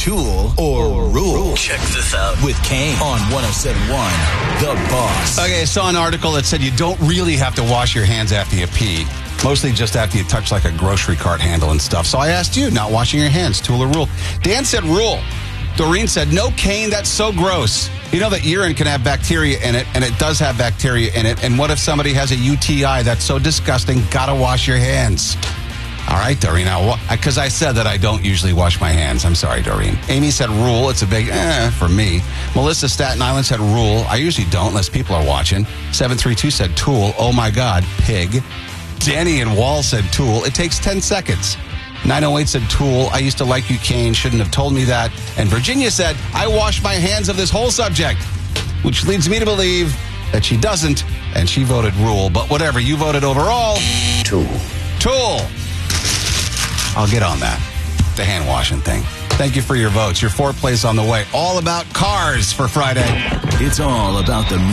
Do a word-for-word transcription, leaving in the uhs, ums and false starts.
Tool or Rule? Check this out With Kane on one oh seven point one, The Boss. Okay, I saw an article that said you don't really have to wash your hands after you pee. Mostly just after you touch like a grocery cart handle and stuff. So I asked you, not washing your hands, Tool or Rule? Dan said Rule. Doreen said, no, Kane, that's so gross. You know that urine can have bacteria in it, and it does have bacteria in it. And what if somebody has a U T I? That's so disgusting. Gotta wash your hands. All right, Doreen. Because I said that I don't usually wash my hands. I'm sorry, Doreen. Amy said Rule. It's a big eh for me. Melissa Staten Island said Rule. I usually don't unless people are watching. seven three two said Tool. Oh, my God. Pig. Danny and Wall said Tool. It takes ten seconds. nine oh eight said Tool. I used to like you, Kane. Shouldn't have told me that. And Virginia said, I wash my hands of this whole subject. Which leads me to believe that she doesn't. And she voted Rule. But whatever. You voted overall. Tool. Tool. I'll get on that. The hand washing thing. Thank you for your votes. Your foreplays on the way. All about cars for Friday. It's all about the